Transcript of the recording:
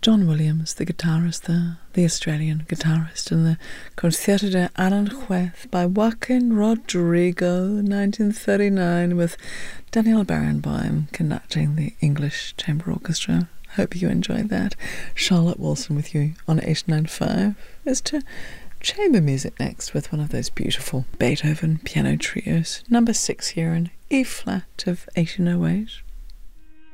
John Williams, the guitarist there, the Australian guitarist, in the Concierto de Aranjuez by Joaquin Rodrigo, 1939, with Daniel Barenboim conducting the English Chamber Orchestra. Hope you enjoyed that. Charlotte Wilson with you on 895. Is to chamber music next with one of those beautiful Beethoven piano trios. Number 6 here in E flat of 1808.